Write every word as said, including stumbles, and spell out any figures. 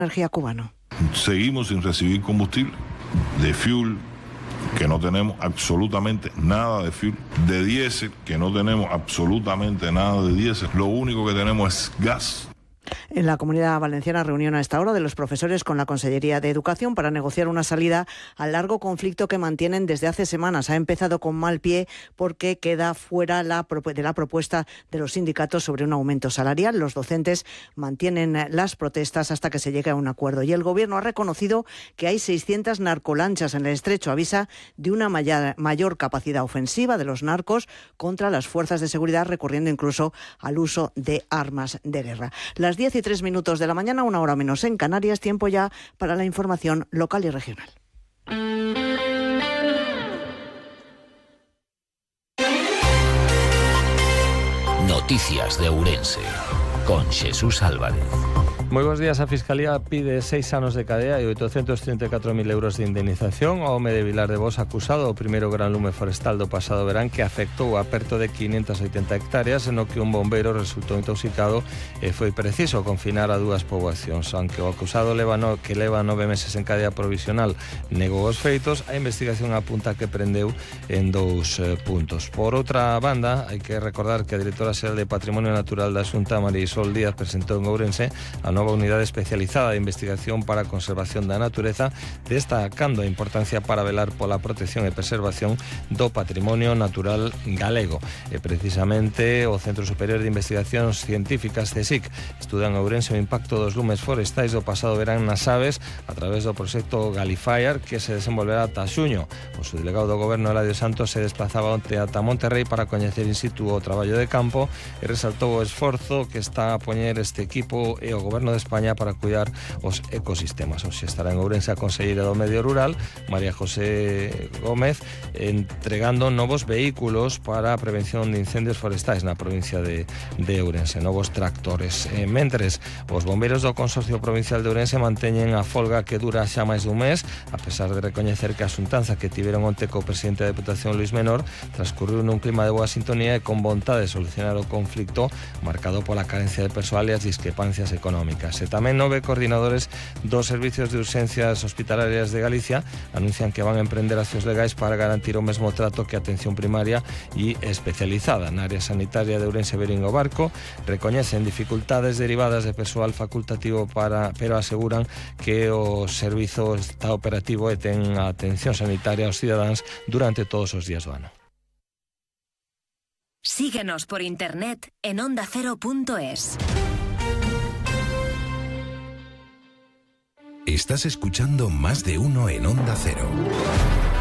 Energía Cubano. Seguimos sin recibir combustible, de fuel, que no tenemos absolutamente nada de fuel, de diésel, que no tenemos absolutamente nada de diésel, lo único que tenemos es gas. En la Comunidad Valenciana, reunión a esta hora de los profesores con la Consellería de Educación para negociar una salida al largo conflicto que mantienen desde hace semanas. Ha empezado con mal pie porque queda fuera la, de la propuesta de los sindicatos sobre un aumento salarial. Los docentes mantienen las protestas hasta que se llegue a un acuerdo. Y el Gobierno ha reconocido que hay seiscientas narcolanchas en el estrecho. Avisa de una mayor capacidad ofensiva de los narcos contra las fuerzas de seguridad, recurriendo incluso al uso de armas de guerra. Las diez y tres minutos de la mañana, una hora menos en Canarias, tiempo ya para la información local y regional. Noticias de Ourense, con Jesús Álvarez. Moi bons días. A Fiscalía pide seis anos de cadea e oitocentos trinta e catro mil euros de indemnización ao home de Vilar de Bos acusado do primeiro gran lume forestal do pasado verán que afectou a perto de quinientas oitenta hectáreas, no que un bombeiro resultou intoxicado e foi preciso confinar a dúas poboacións. Aunque o acusado leva no, que leva nove meses en cadea provisional negou os feitos, a investigación apunta que prendeu en dous eh, puntos. Por outra banda, hai que recordar que a directora xeral de Patrimonio Natural da Xunta, Marisol Díaz, presentou en Ourense a nova unidade especializada de investigación para a conservación da natureza, destacando a importancia para velar pola protección e preservación do patrimonio natural galego. E precisamente o Centro Superior de Investigacións Científicas, CSIC, estuda en Ourense o impacto dos lumes forestais do pasado verán nas aves a través do proxecto Galifire, que se desenvolverá ata xuño. O subdelegado do Goberno, Eladio Santos, se desplazaba onte ata Monterrey para coñecer in situ o traballo de campo e resaltou o esforzo que está a poñer este equipo e o Goberno de España para cuidar os ecosistemas. Hoxe estará en Ourense a conselleira do Medio Rural, María José Gómez, entregando novos vehículos para a prevención de incendios forestais na provincia de, de Ourense, novos tractores. E, mentres, os bombeiros do Consorcio Provincial de Ourense manteñen a folga que dura xa máis dun mes, a pesar de recoñecer que a xuntanza que tiveron onte co presidente da Deputación, Luis Menor, transcurriu nun clima de boa sintonía e con vontade de solucionar o conflicto marcado pola carencia de persoal e as discrepancias económicas. E tamén nove coordinadores dos servicios de urxencias hospitalarias de Galicia anuncian que van a emprender accións legais para garantir o mesmo trato que a atención primaria e especializada. Na área sanitaria de Ourense, Verín o Barco recoñecen dificultades derivadas de persoal facultativo, para, pero aseguran que o servizo está operativo e ten a atención sanitaria aos cidadáns durante todos os días do ano. Síguenos por internet en onda cero punto es. Estás escuchando Más de Uno en Onda Cero.